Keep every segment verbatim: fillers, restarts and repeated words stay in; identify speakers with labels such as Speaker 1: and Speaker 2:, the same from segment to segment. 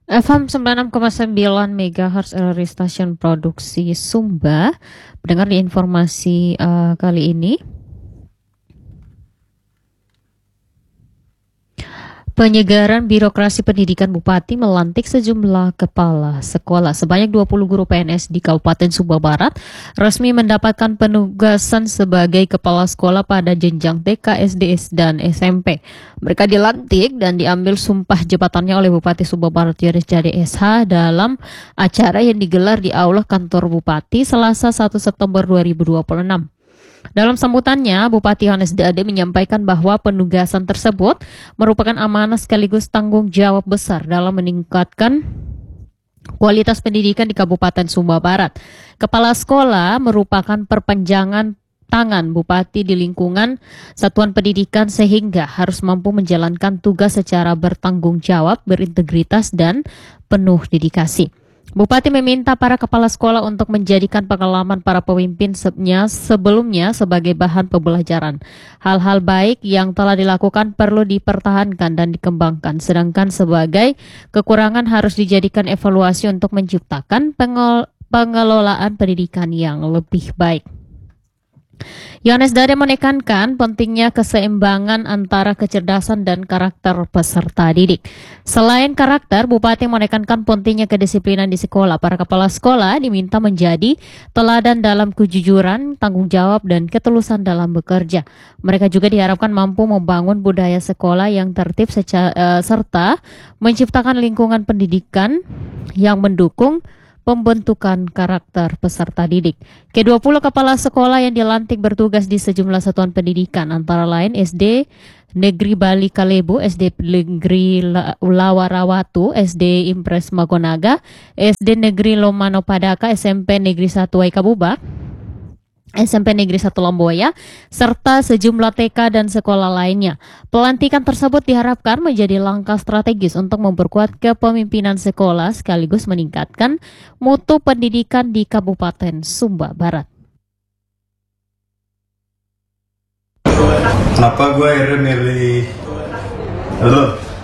Speaker 1: F M sembilan puluh enam koma sembilan MHz R R I Stasiun Produksi Sumba. Mendengar di informasi uh, kali ini, penyegaran birokrasi pendidikan Bupati melantik sejumlah kepala sekolah. Sebanyak dua puluh guru P N S di Kabupaten Sumba Barat resmi mendapatkan penugasan sebagai kepala sekolah pada jenjang T K, S D, dan S M P. Mereka dilantik dan diambil sumpah jabatannya oleh Bupati Sumba Barat Yoris Jade S H dalam acara yang digelar di Aula Kantor Bupati Selasa satu September dua ribu dua puluh enam. Dalam sambutannya, Bupati Yohanes Dade menyampaikan bahwa penugasan tersebut merupakan amanah sekaligus tanggung jawab besar dalam meningkatkan kualitas pendidikan di Kabupaten Sumba Barat. Kepala sekolah merupakan perpanjangan tangan Bupati di lingkungan satuan pendidikan sehingga harus mampu menjalankan tugas secara bertanggung jawab, berintegritas, dan penuh dedikasi. Bupati meminta para kepala sekolah untuk menjadikan pengalaman para pemimpinnya sebelumnya sebagai bahan pembelajaran. Hal-hal baik yang telah dilakukan perlu dipertahankan dan dikembangkan, sedangkan sebagai kekurangan harus dijadikan evaluasi untuk menciptakan pengel pengelolaan pendidikan yang lebih baik. Yohanes Dade menekankan pentingnya keseimbangan antara kecerdasan dan karakter peserta didik. Selain karakter, Bupati menekankan pentingnya kedisiplinan di sekolah. Para kepala sekolah diminta menjadi teladan dalam kejujuran, tanggung jawab, dan ketulusan dalam bekerja. Mereka juga diharapkan mampu membangun budaya sekolah yang tertib secara, uh, serta menciptakan lingkungan pendidikan yang mendukung pembentukan karakter peserta didik. Ke dua puluh kepala sekolah yang dilantik bertugas di sejumlah satuan pendidikan, antara lain S D Negeri Bali Kalebo, S D Negeri Lawarawatu, S D Impres Magonaga, S D Negeri Lomano Padaka, S M P Negeri satu Waikabubak, S M P Negeri satu Lomboya, serta sejumlah T K dan sekolah lainnya. Pelantikan tersebut diharapkan menjadi langkah strategis untuk memperkuat kepemimpinan sekolah sekaligus meningkatkan mutu pendidikan di Kabupaten Sumba Barat.
Speaker 2: Kenapa gue akhirnya milih lo?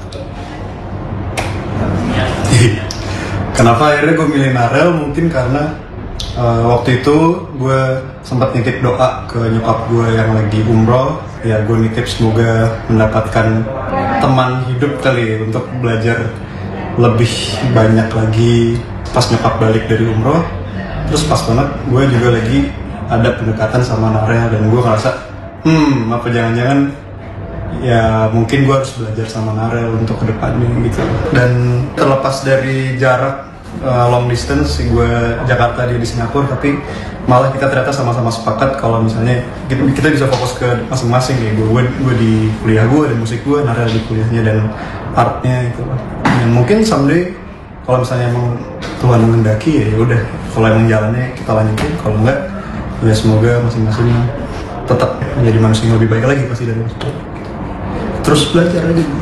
Speaker 2: Kenapa akhirnya gue milih Narel? Mungkin karena uh, waktu itu gue sempat nitip doa ke nyokap gue yang lagi umroh. Ya gue nitip semoga mendapatkan teman hidup kali untuk belajar lebih banyak lagi pas nyokap balik dari umroh. Terus pas banget gue juga lagi ada pendekatan sama Narel dan gue ngerasa hmm apa jangan-jangan ya mungkin gue harus belajar sama Narel untuk kedepannya gitu. Dan terlepas dari jarak uh, long distance, gue Jakarta, dia di Singapura, tapi malah kita ternyata sama-sama sepakat kalau misalnya kita, kita bisa fokus ke masing-masing ya. Gue gue di kuliah gue dan musik gue, Narel di kuliahnya dan artnya gitu. Dan mungkin someday kalau misalnya emang Tuhan menghendaki ya udah, kalau emang jalannya kita lanjutin, kalau enggak ya semoga masing-masing tetap menjadi manusia yang lebih baik lagi pasti dari itu. Terus belajar aja.